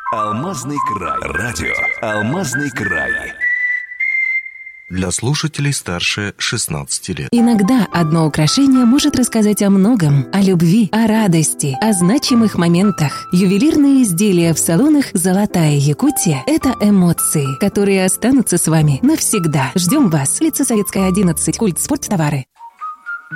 Алмазный край. Радио «Алмазный край». Для слушателей старше 16 лет. Иногда одно украшение может рассказать о многом. О любви, о радости, о значимых моментах. Ювелирные изделия в салонах «Золотая Якутия» — это эмоции, которые останутся с вами навсегда. Ждем вас. Улица Советская, 11, культ спорттовары.